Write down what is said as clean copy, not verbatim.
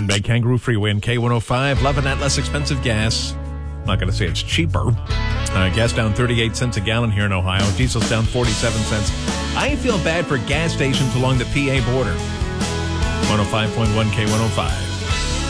Powered by Kangaroo Freeway and K105. Loving that less expensive gas. I'm not going to say it's cheaper. Gas down 38 cents a gallon here in Ohio. Diesel's down 47 cents. I feel bad for gas stations along the PA border. 105.1 K105.